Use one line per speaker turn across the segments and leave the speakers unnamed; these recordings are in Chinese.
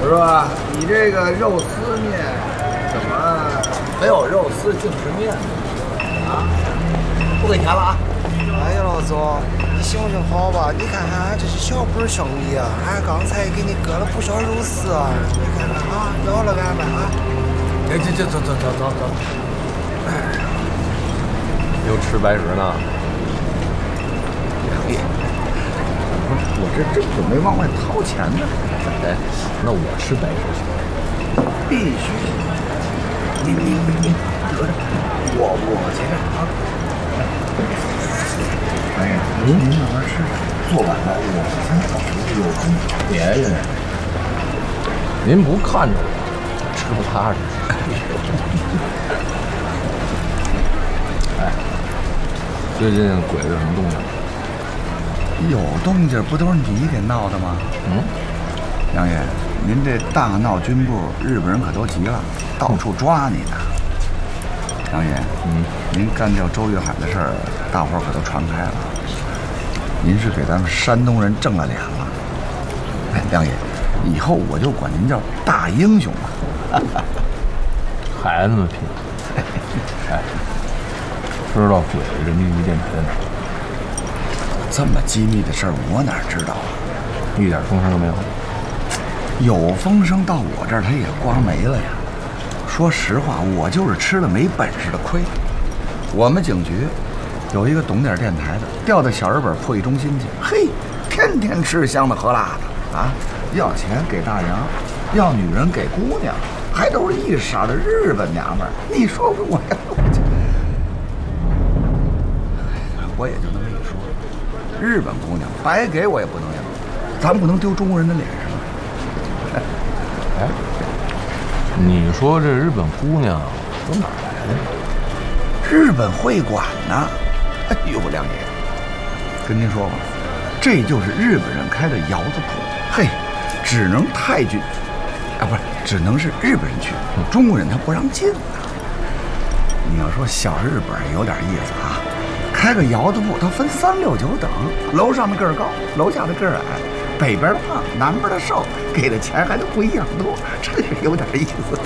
我说你这个肉丝面怎么没有肉丝净是面呢？啊，不给钱了啊！
哎呀，老总，你行行好吧？你看看俺这是小本生意啊，俺刚才给你割了不少肉丝啊，你看看啊，饶了俺吧啊！
走。
又吃白食呢？
我这正准备往外掏钱呢。
哎，那我吃白食行？
必须。你得着，我结账啊。哎呀，您慢慢吃，做晚了我先走，有空别人。
您不看着我，吃不踏实。哎，最近鬼子有什么动静？
有动静不都是你给闹的吗？杨爷，您这大闹军部，日本人可都急了，到处抓你呢。杨爷，您干掉周玉海的事儿，大伙儿可都传开了。您是给咱们山东人挣了脸了。哎，杨爷，以后我就管您叫大英雄了。
孩子们拼。哎，知道鬼子人民邮电台在哪儿？
这么机密的事儿，我哪知道啊？
一点风声都没有。
有风声到我这儿，他也刮没了呀。说实话，我就是吃了没本事的亏。我们警局有一个懂点电台的，调到小日本破译中心去，嘿，天天吃香的喝辣的啊，要钱给大洋，要女人给姑娘，还都是一色的日本娘们儿。你说我呀，我也就那么一说，日本姑娘白给我也不能要，咱不能丢中国人的脸上。
哎，你说这日本姑娘从哪儿来的？
日本会馆呢？哎呦，亮爷，跟您说吧，这就是日本人开的窑子铺。嘿，只能太君啊，不是，只能是日本人去，中国人他不让进呢。你要说小日本有点意思啊，开个窑子铺，它分3、6、9等，楼上的个儿高，楼下的个儿矮。北边的胖，南边的瘦，给的钱还都不一样多，这是有点意思的。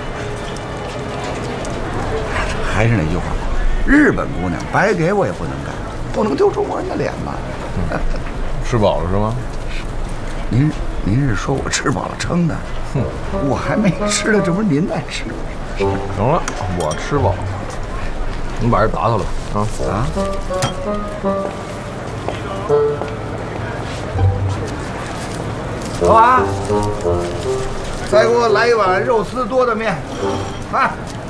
还是那句话，日本姑娘白给我也不能干，不能丢中国人的脸嘛。
吃饱了是吗？
您是说我吃饱了撑的？我还没吃呢，这不是您在吃吗？
行了，我吃饱了，你把这打扫了啊。
老板，再给我来一碗肉丝多的面，快！